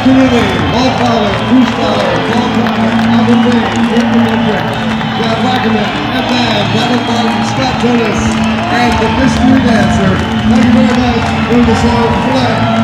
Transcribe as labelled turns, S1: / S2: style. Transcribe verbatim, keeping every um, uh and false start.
S1: Kennedy, Paul Fowler, Bruce Fowler, Paul Connor, Alvin Ray, Jeffrey Hendrick, John Wackerman, F M, Donald Martin, Scott Jonas, and the Mystery Dancer. Thank you very much. Bring the show, Flair.